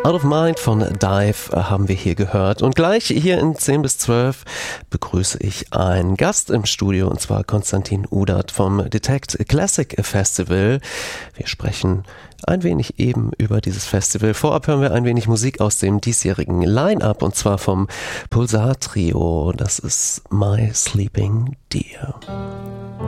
Out of Mind von Dive haben wir hier gehört. Und gleich hier in 10 bis 12 begrüße ich einen Gast im Studio, und zwar Konstantin Udert vom Detect Classic Festival. Wir sprechen ein wenig eben über dieses Festival. Vorab hören wir ein wenig Musik aus dem diesjährigen Line-Up, und zwar vom Pulsar Trio. Das ist My Sleeping Dear.